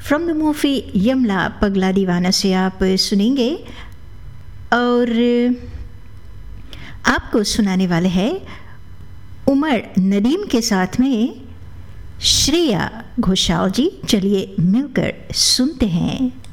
From the movie यमला पगला दीवाना से आप सुनेंगे। और आपको सुनाने वाले हैं उमर नदीम के साथ में श्रेया घोषाल जी। चलिए मिलकर सुनते हैं।